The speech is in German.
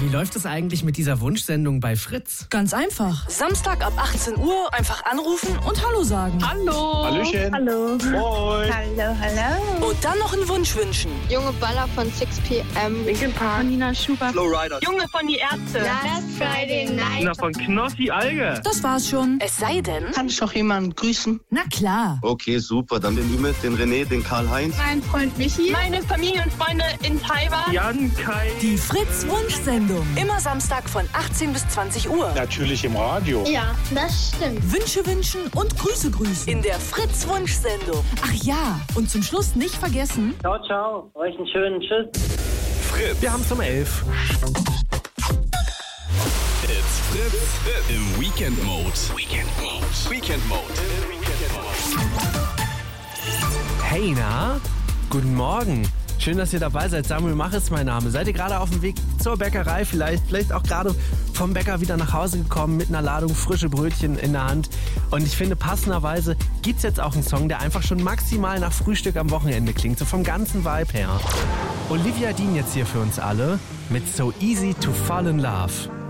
wie läuft es eigentlich mit dieser Wunschsendung bei Fritz? Ganz einfach. Samstag ab 18 Uhr einfach anrufen und Hallo sagen. Hallo. Hallöchen. Hallo. Moin. Hallo, hallo. Und dann noch einen Wunsch wünschen. Junge Baller von 6pm. Linkin Park. Nina Schubert. Flowrider. Junge von die Ärzte. Last Friday Night. Na, von Knossi Alge. Das war's schon. Es sei denn... Kann ich doch jemanden grüßen? Na klar. Okay, super. Dann den Ümit, den René, den Karl-Heinz. Mein Freund Michi. Meine Familie und Freunde in Taiwan. Jan, Kai. Die Fritz-Wunschsendung. Immer Samstag von 18 bis 20 Uhr. Natürlich im Radio. Ja, das stimmt. Wünsche wünschen und Grüße grüßen. In der Fritz-Wunschsendung. Ach ja, und zum Schluss nicht vergessen... Ciao, ciao. Euch einen schönen Tschüss. Fritz. Wir haben's um 11. It's Fritz im Weekend Mode. Weekend Mode. Hey, na? Guten Morgen. Schön, dass ihr dabei seid. Samuel Mach ist mein Name. Seid ihr gerade auf dem Weg zur Bäckerei? Vielleicht auch gerade vom Bäcker wieder nach Hause gekommen mit einer Ladung frische Brötchen in der Hand. Und ich finde, passenderweise gibt's jetzt auch einen Song, der einfach schon maximal nach Frühstück am Wochenende klingt. So vom ganzen Vibe her. Olivia Dean jetzt hier für uns alle mit So Easy to Fall in Love.